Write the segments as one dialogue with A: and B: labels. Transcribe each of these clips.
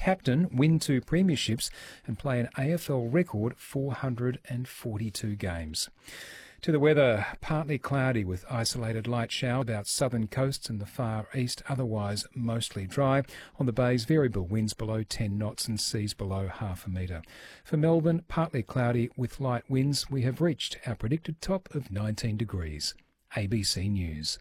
A: captain, win 2 premierships and play an AFL record 442 games. To the weather, partly cloudy with isolated light showers about southern coasts and the far east, otherwise mostly dry. On the bays, variable winds below 10 knots and seas below half a metre. For Melbourne, partly cloudy with light winds. We have reached our predicted top of 19 degrees. ABC News.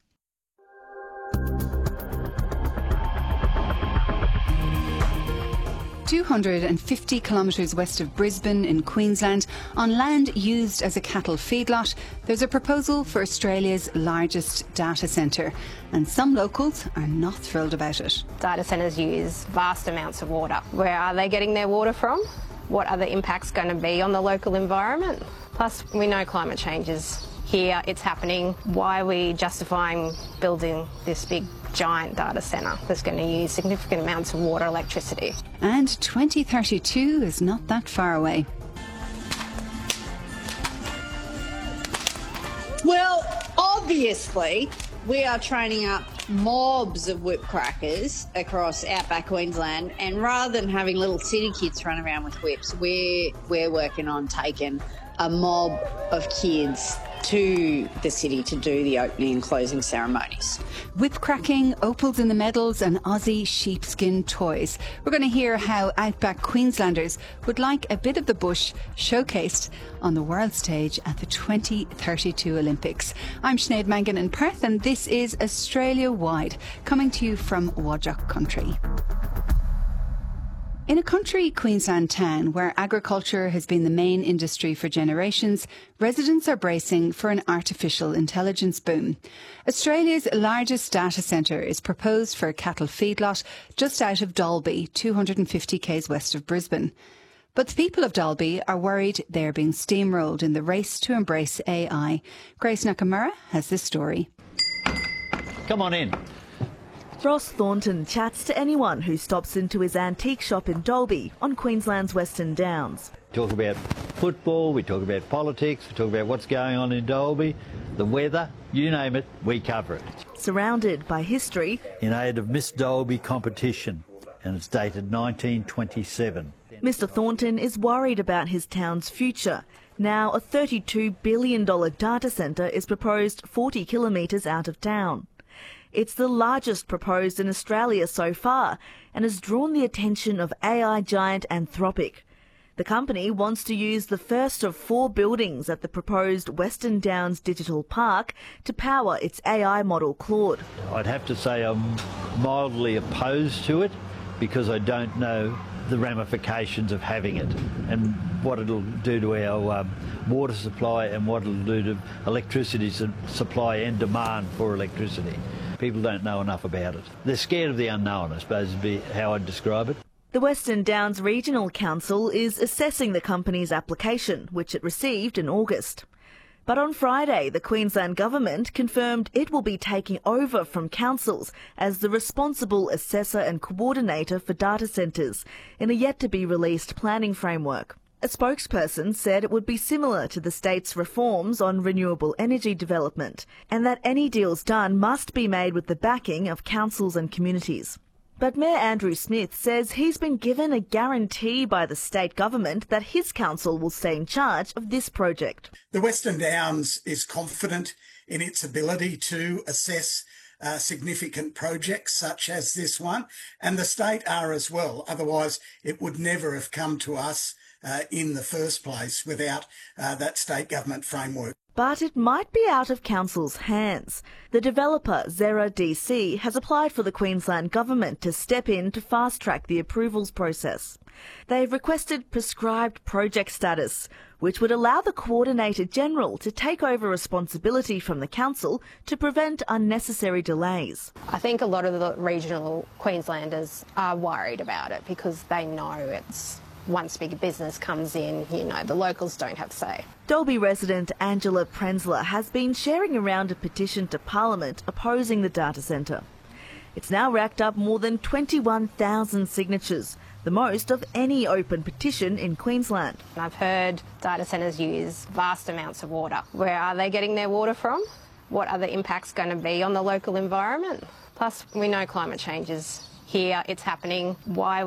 B: 250 kilometres west of Brisbane in Queensland, on land used as a cattle feedlot, there's a proposal for Australia's largest data centre, and some locals are not thrilled about it.
C: Data centres use vast amounts of water. Where are they getting their water from? What are the impacts going to be on the local environment? Plus, we know climate change is here, it's happening. Why are we justifying building this big giant data centre that's going to use significant amounts of water, electricity?
B: And 2032 is not that far away.
D: Well, obviously, we are training up mobs of whip crackers across outback Queensland, and rather than having little city kids run around with whips, we're working on taking a mob of kids to the city to do the opening and closing ceremonies.
B: Whip cracking, opals in the medals and Aussie sheepskin toys. We're going to hear how outback Queenslanders would like a bit of the bush showcased on the world stage at the 2032 Olympics. I'm Sinead Mangan in Perth, and this is Australia Wide, coming to you from Whadjuk country. In a country Queensland town where agriculture has been the main industry for generations, residents are bracing for an artificial intelligence boom. Australia's largest data centre is proposed for a cattle feedlot just out of Dalby, 250 k's west of Brisbane. But the people of Dalby are worried they're being steamrolled in the race to embrace AI. Grace Nakamura has this story.
E: Come on in.
F: Ross Thornton chats to anyone who stops into his antique shop in Dalby on Queensland's Western Downs.
E: We talk about football, we talk about politics, we talk about what's going on in Dalby, the weather, you name it, we cover it.
F: Surrounded by history.
E: In aid of Miss Dalby competition, and it's dated 1927.
F: Mr Thornton is worried about his town's future. Now a $32 billion data centre is proposed 40 kilometres out of town. It's the largest proposed in Australia so far and has drawn the attention of AI giant Anthropic. The company wants to use the first of 4 buildings at the proposed Western Downs Digital Park to power its AI model Claude.
E: I'd have to say I'm mildly opposed to it because I don't know the ramifications of having it and what it'll do to our water supply and what it'll do to electricity supply and demand for electricity. People don't know enough about it. They're scared of the unknown, I suppose would be how I'd describe it.
F: The Western Downs Regional Council is assessing the company's application, which it received in August. But on Friday, the Queensland Government confirmed it will be taking over from councils as the responsible assessor and coordinator for data centres in a yet-to-be-released planning framework. A spokesperson said it would be similar to the state's reforms on renewable energy development, and that any deals done must be made with the backing of councils and communities. But Mayor Andrew Smith says he's been given a guarantee by the state government that his council will stay in charge of this project.
G: The Western Downs is confident in its ability to assess significant projects such as this one, and the state are as well. Otherwise, it would never have come to us in the first place without that state government framework.
F: But it might be out of council's hands. The developer, Zera DC, has applied for the Queensland Government to step in to fast-track the approvals process. They've requested prescribed project status, which would allow the Coordinator General to take over responsibility from the council to prevent unnecessary delays.
C: I think a lot of the regional Queenslanders are worried about it because they know it's once big business comes in, you know, the locals don't have say.
F: Dalby resident Angela Prenzler has been sharing around a petition to Parliament opposing the data centre. It's now racked up more than 21,000 signatures, the most of any open petition in Queensland.
C: I've heard data centres use vast amounts of water. Where are they getting their water from? What are the impacts going to be on the local environment? Plus, we know climate change is here, it's happening. Why